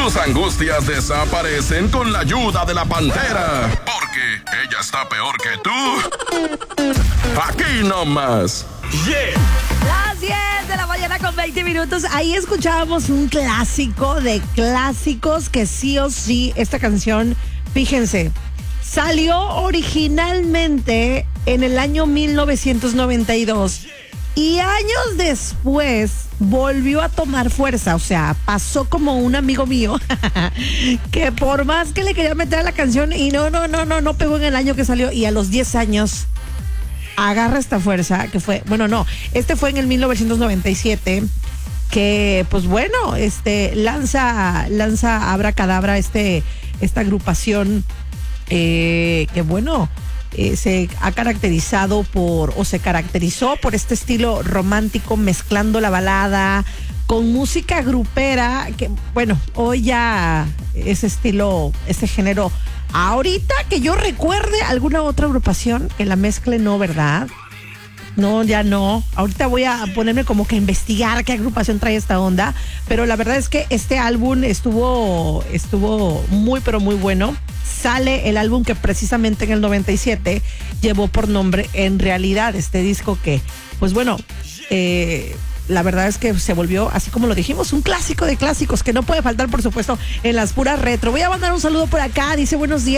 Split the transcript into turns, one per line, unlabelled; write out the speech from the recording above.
Tus angustias desaparecen con la ayuda de la Pantera. Porque ella está peor que tú. Aquí nomás.
Yeah.
Las 10 de la mañana con 20 minutos. Ahí escuchábamos un clásico de clásicos que sí o sí, esta canción, fíjense, salió originalmente en el año 1992 y años después volvió a tomar fuerza. O sea, pasó como un amigo mío que por más que le quería meter a la canción y no pegó en el año que salió, y a los 10 años agarra esta fuerza que fue, este fue en el 1997 que pues bueno, lanza Abracadabra, esta agrupación que bueno, se caracterizó por este estilo romántico, mezclando la balada con música grupera, que bueno, hoy ya ese estilo, ese género, ahorita que yo recuerde alguna otra agrupación que la mezcle, no, ¿verdad? No, ya no. Ahorita voy a ponerme como que a investigar qué agrupación trae esta onda, pero la verdad es que este álbum estuvo muy, pero muy bueno. Sale el álbum que precisamente en el 97 llevó por nombre En Realidad, este disco que, pues bueno, la verdad es que se volvió, así como lo dijimos, un clásico de clásicos que no puede faltar, por supuesto, en las puras retro. Voy a mandar un saludo por acá, dice buenos días.